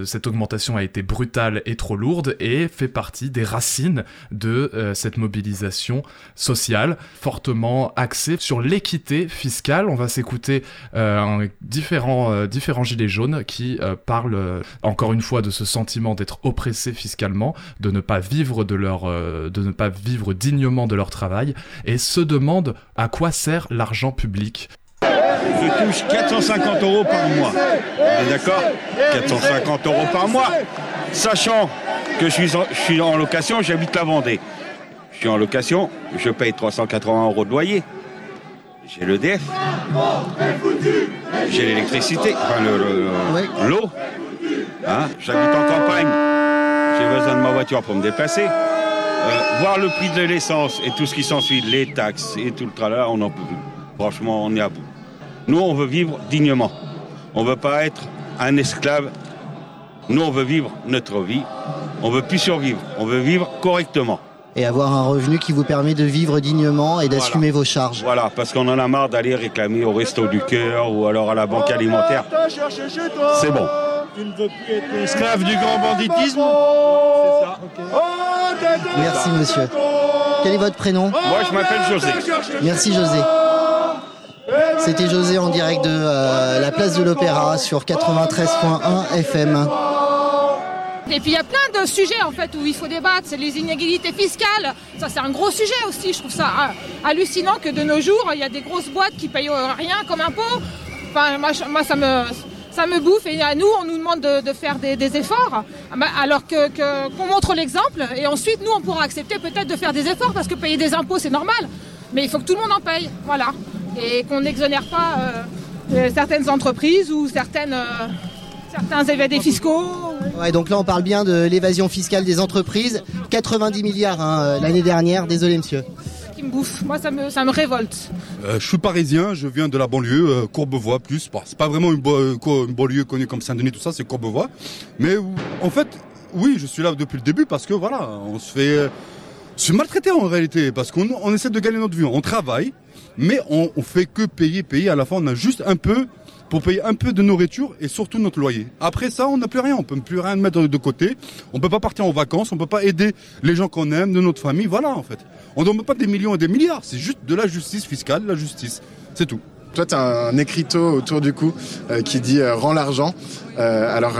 Cette augmentation a été brutale et trop lourde et fait partie des racines de cette mobilisation sociale, fortement axée sur l'équité fiscale. On va s'écouter différents gilets jaunes qui parlent encore une fois de ce sentiment d'être oppressés fiscalement, de ne pas vivre dignement de leur travail et se demandent à quoi sert l'argent public. Je touche 450 € par mois. Vous êtes d'accord ? 450 € par mois. Sachant que je suis en location, j'habite la Vendée. Je suis en location, je paye 380 € de loyer. J'ai l'EDF. J'ai l'électricité, l'eau. Hein, j'habite en campagne. J'ai besoin de ma voiture pour me déplacer. Voir le prix de l'essence et tout ce qui s'ensuit, les taxes et tout le tralala, on en peut plus. Franchement, on est à bout. Nous, on veut vivre dignement. On ne veut pas être un esclave. Nous, on veut vivre notre vie. On ne veut plus survivre. On veut vivre correctement. Et avoir un revenu qui vous permet de vivre dignement et d'assumer vos charges. Voilà, parce qu'on en a marre d'aller réclamer au Resto du Cœur ou alors à la banque alimentaire. C'est bon. Tu ne veux plus être esclave du grand banditisme ? C'est ça. Okay. Merci, monsieur. Quel est votre prénom ? Moi, je m'appelle José. Merci, José. C'était José en direct de la place de l'Opéra sur 93.1 FM. Et puis il y a plein de sujets en fait où il faut débattre, c'est les inégalités fiscales. Ça c'est un gros sujet aussi, je trouve ça hallucinant que de nos jours, il y a des grosses boîtes qui payent rien comme impôt. Enfin, moi ça me bouffe et à nous on nous demande de faire des efforts alors qu'on montre l'exemple et ensuite nous on pourra accepter peut-être de faire des efforts parce que payer des impôts c'est normal. Mais il faut que tout le monde en paye, voilà. Et qu'on n'exonère pas certaines entreprises ou certains évadés fiscaux. Ouais, donc là on parle bien de l'évasion fiscale des entreprises. 90 milliards l'année dernière, désolé monsieur. Qui me bouffe, moi ça me révolte. Je suis parisien, je viens de la banlieue, Courbevoie plus. Bon, c'est pas vraiment une banlieue connue comme Saint-Denis, tout ça, c'est Courbevoie. Mais en fait, oui, je suis là depuis le début parce que voilà, on se fait maltraiter en réalité parce qu'on essaie de gagner notre vie. On travaille, mais on fait que payer. À la fin, on a juste un peu pour payer un peu de nourriture et surtout notre loyer. Après ça, on n'a plus rien. On peut plus rien mettre de côté. On peut pas partir en vacances. On peut pas aider les gens qu'on aime, de notre famille. Voilà, en fait. On ne demande pas des millions et des milliards. C'est juste de la justice fiscale, la justice. C'est tout. Toi, tu as un écriteau autour du cou qui dit « Rends l'argent ». Alors,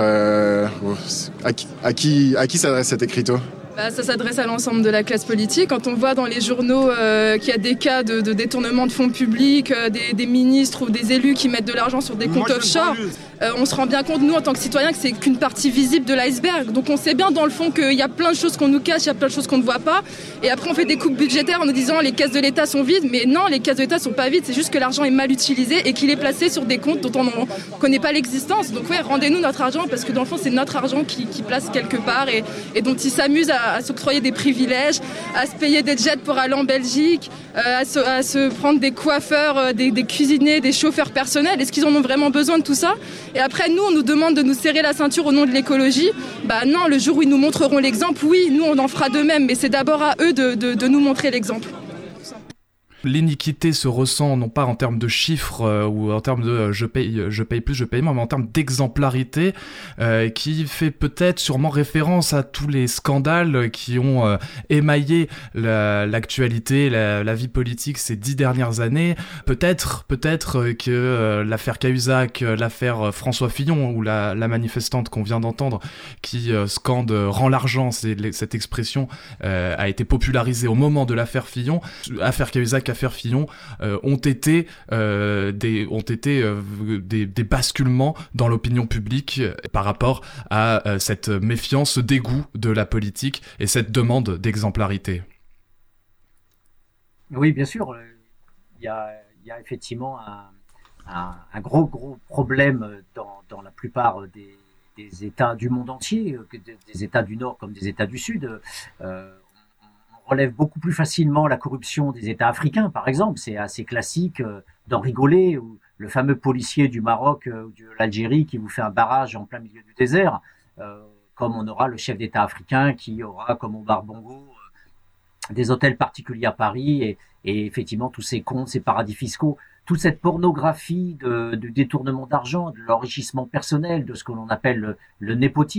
à qui s'adresse cet écriteau ? Ça s'adresse à l'ensemble de la classe politique. Quand on voit dans les journaux qu'il y a des cas de détournement de fonds publics, des ministres ou des élus qui mettent de l'argent sur des comptes offshore, on se rend bien compte, nous, en tant que citoyens, que c'est qu'une partie visible de l'iceberg. Donc on sait bien, dans le fond, qu'il y a plein de choses qu'on nous cache, il y a plein de choses qu'on ne voit pas. Et après, on fait des coupes budgétaires en nous disant les caisses de l'État sont vides. Mais non, les caisses de l'État ne sont pas vides. C'est juste que l'argent est mal utilisé et qu'il est placé sur des comptes dont on ne connaît pas l'existence. Donc ouais, rendez-nous notre argent parce que dans le fond, c'est notre argent qui place quelque part et dont ils s'amusent à s'octroyer des privilèges, à se payer des jets pour aller en Belgique, à se prendre des coiffeurs, des cuisiniers, des chauffeurs personnels. Est-ce qu'ils en ont vraiment besoin de tout ça ? Et après, nous, on nous demande de nous serrer la ceinture au nom de l'écologie. Non, le jour où ils nous montreront l'exemple, oui, nous, on en fera de même. Mais c'est d'abord à eux de nous montrer l'exemple. L'iniquité se ressent non pas en termes de chiffres ou en termes de je paye plus, je paye moins, mais en termes d'exemplarité qui fait peut-être sûrement référence à tous les scandales qui ont émaillé l'actualité, la vie politique ces 10 dernières années. Peut-être que l'affaire Cahuzac, l'affaire François Fillon ou la manifestante qu'on vient d'entendre qui scande « rend l'argent », cette expression a été popularisée au moment de l'affaire Fillon. Affaire Cahuzac, affaire Fillon ont été des basculements dans l'opinion publique par rapport à cette méfiance, ce dégoût de la politique et cette demande d'exemplarité. Oui, bien sûr. Il y a effectivement un gros problème dans la plupart des États du monde entier, des États du Nord comme des États du Sud. Relève beaucoup plus facilement la corruption des États africains, par exemple. C'est assez classique d'en rigoler, ou le fameux policier du Maroc ou de l'Algérie qui vous fait un barrage en plein milieu du désert, comme on aura le chef d'État africain qui aura, comme Omar Bongo, des hôtels particuliers à Paris et effectivement tous ces comptes, ces paradis fiscaux, toute cette pornographie de détournement d'argent, de l'enrichissement personnel, de ce que l'on appelle le népotisme.